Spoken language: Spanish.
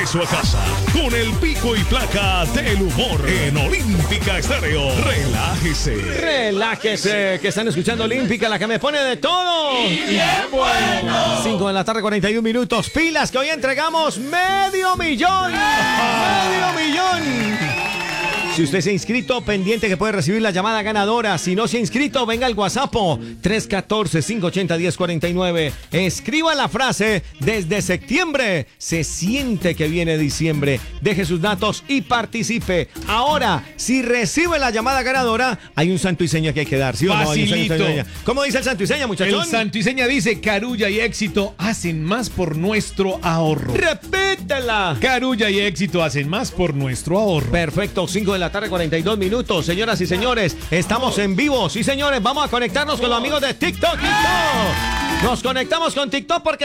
regreso a casa con el pico y placa del humor en Olímpica Estéreo. Relájese. Relájese, que están escuchando Olímpica, la que me pone de todo. Y bien bueno. 5 de la tarde, 41 minutos. Pilas, que hoy entregamos $500,000. $500,000. Si usted se ha inscrito, pendiente que puede recibir la llamada ganadora. Si no se ha inscrito, venga al WhatsApp 314-580-1049. Escriba la frase: desde septiembre se siente que viene diciembre. Deje sus datos y participe. Ahora, si recibe la llamada ganadora, hay un santo y seña que hay que dar. ¿Sí o no? Hay un santo y seña. ¿Cómo dice el santo y seña, muchachón? El santo y seña dice: Carulla y Éxito hacen más por nuestro ahorro. ¡Repítela! Carulla y Éxito hacen más por nuestro ahorro. Perfecto, 5 de la tarde, 42 minutos. Señoras y señores, estamos en vivo. Sí, señores, vamos a conectarnos con los amigos de TikTok. Nos conectamos con TikTok porque